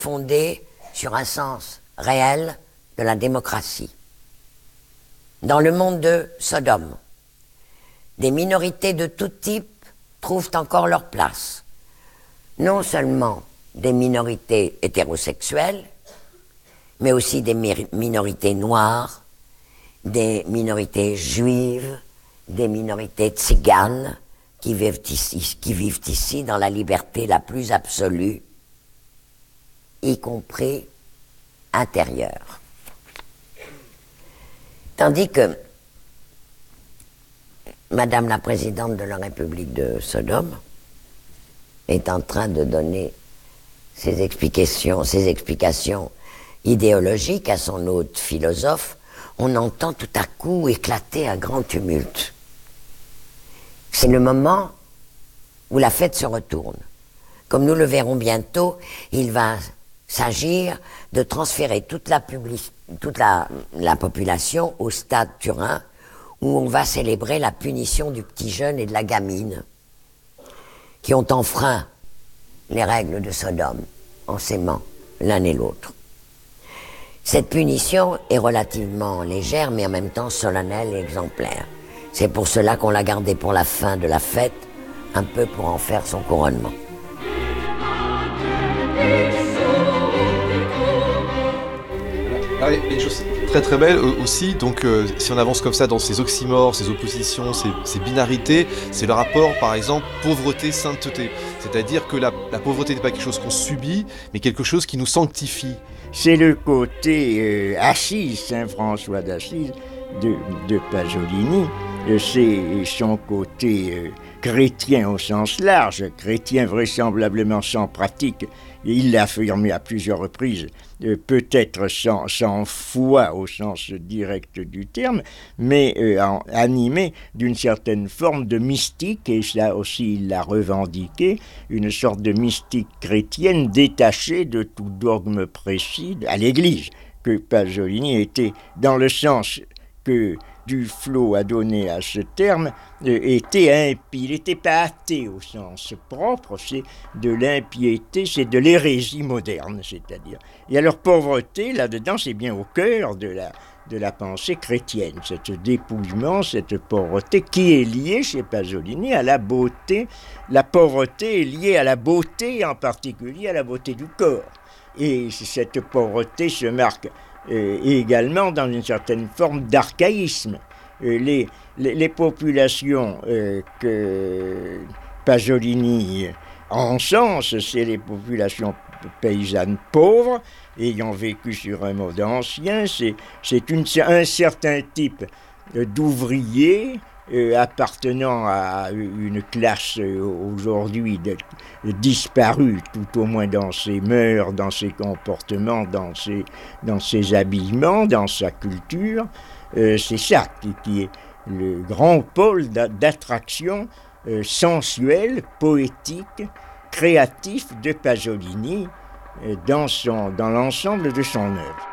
fondée sur un sens réel de la démocratie. Dans le monde de Sodome, des minorités de tout type trouvent encore leur place. Non seulement des minorités hétérosexuelles, mais aussi des minorités noires, des minorités juives, des minorités tziganes qui vivent ici dans la liberté la plus absolue, y compris intérieure. Tandis que Madame la Présidente de la République de Sodome est en train de donner ses explications idéologiques à son hôte philosophe, on entend tout à coup éclater un grand tumulte. C'est le moment où la fête se retourne. Comme nous le verrons bientôt, il va s'agir de transférer toute la population au stade Turin, où on va célébrer la punition du petit jeune et de la gamine, qui ont enfreint les règles de Sodome, en s'aimant l'un et l'autre. Cette punition est relativement légère, mais en même temps solennelle et exemplaire. C'est pour cela qu'on l'a gardée pour la fin de la fête, un peu pour en faire son couronnement. Il y a une chose très très belle aussi, donc si on avance comme ça dans ces oxymores, ces oppositions, ces binarités, c'est le rapport par exemple pauvreté-sainteté. C'est-à-dire que la pauvreté n'est pas quelque chose qu'on subit, mais quelque chose qui nous sanctifie. C'est le côté Assise, Saint François d'Assise, de Pasolini. C'est son côté chrétien au sens large, chrétien vraisemblablement sans pratique. Et il l'a affirmé à plusieurs reprises, peut-être sans foi au sens direct du terme, mais animé d'une certaine forme de mystique, et ça aussi il l'a revendiqué, une sorte de mystique chrétienne détachée de tout dogme précis à l'Église, que Pasolini était dans le sens que Duflo a donné à ce terme, était impie. Il n'était pas athée au sens propre, c'est de l'impiété, c'est de l'hérésie moderne, c'est-à-dire. Et alors pauvreté, là-dedans, c'est bien au cœur de la pensée chrétienne, ce dépouillement, cette pauvreté qui est liée chez Pasolini à la beauté. La pauvreté est liée à la beauté, en particulier à la beauté du corps. Et cette pauvreté se marque également dans une certaine forme d'archaïsme. Les populations que Pasolini encense, c'est les populations paysannes pauvres, ayant vécu sur un mode ancien, c'est un certain type d'ouvriers appartenant à une classe aujourd'hui disparue, tout au moins dans ses mœurs, dans ses comportements, dans ses habillements, dans sa culture. C'est ça qui est le grand pôle d'attraction sensuelle, poétique, créatif de Pasolini dans l'ensemble de son œuvre.